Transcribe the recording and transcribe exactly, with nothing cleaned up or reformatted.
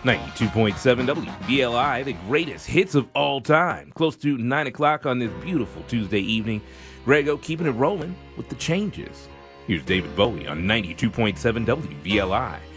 ninety-two point seven W B L I, the greatest hits of all time. Close to nine o'clock on this beautiful Tuesday evening. Grego keeping it rolling with the changes. Here's David Bowie on ninety-two point seven W B L I.